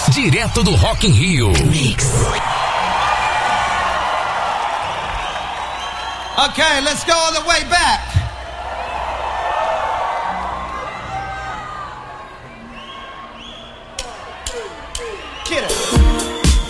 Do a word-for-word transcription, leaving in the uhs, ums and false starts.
Direto do Rock in Rio. Mix. Okay, let's go all the way back.